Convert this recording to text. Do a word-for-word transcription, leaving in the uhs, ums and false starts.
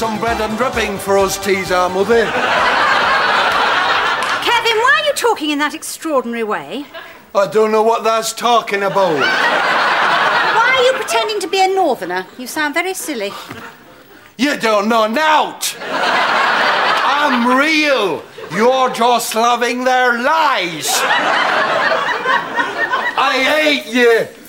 Some bread and dripping for us teaser, mother. Kevin, why are you talking in that extraordinary way? I don't know what that's talking about. Why are you pretending to be a northerner? You sound very silly. You don't know nout. I'm real. You're just loving their lies. I hate you.